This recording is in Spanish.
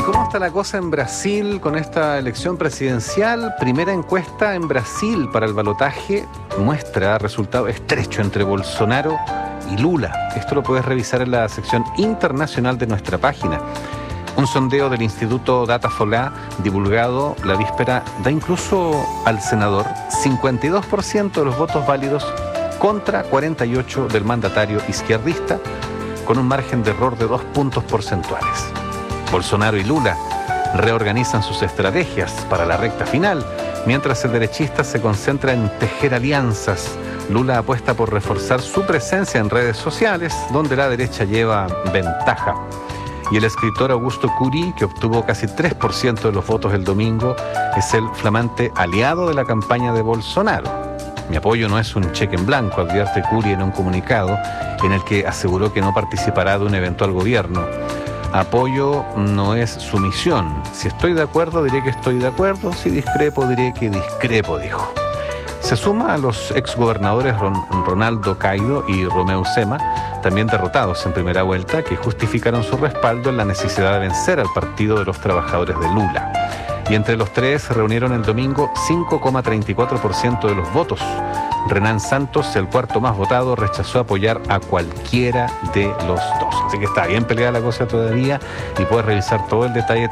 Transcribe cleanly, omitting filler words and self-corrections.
¿Cómo está la cosa en Brasil con esta elección presidencial? Primera encuesta en Brasil para el balotaje muestra resultado estrecho entre Bolsonaro y Lula. Esto lo puedes revisar en la sección internacional de nuestra página. Un sondeo del Instituto Datafolha divulgado la víspera da incluso al senador 52% de los votos válidos contra 48% del mandatario izquierdista, con un margen de error de 2 puntos porcentuales. Bolsonaro y Lula reorganizan sus estrategias para la recta final, mientras el derechista se concentra en tejer alianzas. Lula apuesta por reforzar su presencia en redes sociales, donde la derecha lleva ventaja. Y el escritor Augusto Cury, que obtuvo casi 3% de los votos el domingo, es el flamante aliado de la campaña de Bolsonaro. Mi apoyo no es un cheque en blanco, advierte Cury en un comunicado en el que aseguró que no participará de un eventual gobierno. Apoyo no es sumisión. Si estoy de acuerdo, diré que estoy de acuerdo. Si discrepo, diré que discrepo, dijo. Se suma a los exgobernadores Ronaldo Caido y Romeu Zema, también derrotados en primera vuelta, que justificaron su respaldo en la necesidad de vencer al Partido de los Trabajadores de Lula. Y entre los tres se reunieron el domingo 5,34% de los votos. Renan Santos, el cuarto más votado, rechazó apoyar a cualquiera de los dos. Así que está bien peleada la cosa todavía y puedes revisar todo el detalle